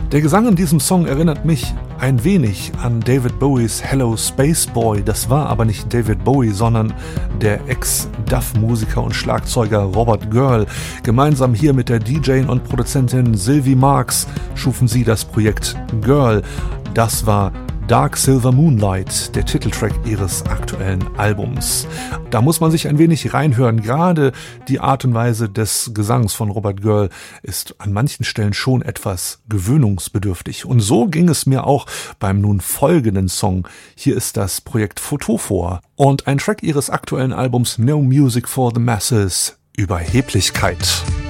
Der Gesang in diesem Song erinnert mich ein wenig an David Bowies Hello Space Boy. Das war aber nicht David Bowie, sondern der Ex-Duff-Musiker und Schlagzeuger Robert Girl. Gemeinsam hier mit der DJ und Produzentin Sylvie Marks schufen sie das Projekt Girl. Das war Dark Silver Moonlight, der Titeltrack ihres aktuellen Albums. Da muss man sich ein wenig reinhören. Gerade die Art und Weise des Gesangs von Robert Girl ist an manchen Stellen schon etwas gewöhnungsbedürftig. Und so ging es mir auch beim nun folgenden Song. Hier ist das Projekt Photophor und ein Track ihres aktuellen Albums No Music for the Masses, Überheblichkeit.